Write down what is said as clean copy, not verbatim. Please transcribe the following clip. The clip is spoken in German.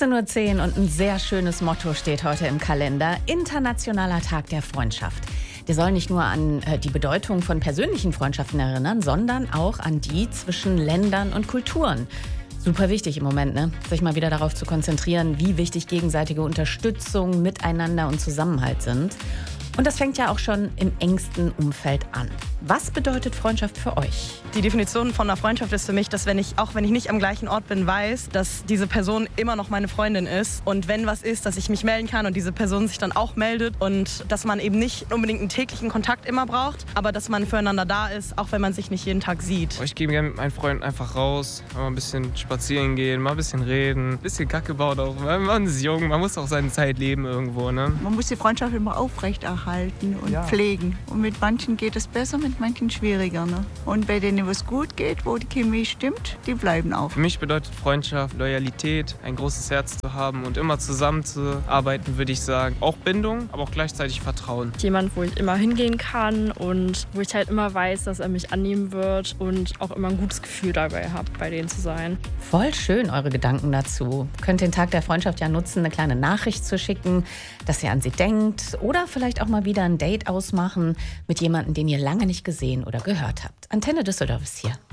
18:10 Uhr und ein sehr schönes Motto steht heute im Kalender. Internationaler Tag der Freundschaft. Der soll nicht nur an die Bedeutung von persönlichen Freundschaften erinnern, sondern auch an die zwischen Ländern und Kulturen. Super wichtig im Moment, ne? Sich mal wieder darauf zu konzentrieren, wie wichtig gegenseitige Unterstützung, Miteinander und Zusammenhalt sind. Und das fängt ja auch schon im engsten Umfeld an. Was bedeutet Freundschaft für euch? Die Definition von einer Freundschaft ist für mich, dass wenn ich nicht am gleichen Ort bin, weiß, dass diese Person immer noch meine Freundin ist. Und wenn was ist, dass ich mich melden kann und diese Person sich dann auch meldet. Und dass man eben nicht unbedingt einen täglichen Kontakt immer braucht, aber dass man füreinander da ist, auch wenn man sich nicht jeden Tag sieht. Ich gehe gerne mit meinen Freunden einfach raus, mal ein bisschen spazieren gehen, mal ein bisschen reden, ein bisschen Kacke bauen auch. Man ist jung, man muss auch seine Zeit leben irgendwo, ne? Man muss die Freundschaft immer aufrechterhalten und pflegen. Und mit manchen geht es besser, mit manchen schwieriger. Ne? Und bei denen, wo es gut geht, wo die Chemie stimmt, die bleiben auch. Für mich bedeutet Freundschaft Loyalität, ein großes Herz zu haben und immer zusammenzuarbeiten, würde ich sagen. Auch Bindung, aber auch gleichzeitig Vertrauen. Jemand, wo ich immer hingehen kann und wo ich halt immer weiß, dass er mich annehmen wird und auch immer ein gutes Gefühl dabei habe, bei denen zu sein. Voll schön, eure Gedanken dazu. Könnt den Tag der Freundschaft ja nutzen, eine kleine Nachricht zu schicken, dass ihr an sie denkt oder vielleicht auch mal wieder ein Date ausmachen mit jemandem, den ihr lange nicht gesehen oder gehört habt. Antenne Düsseldorf ist hier.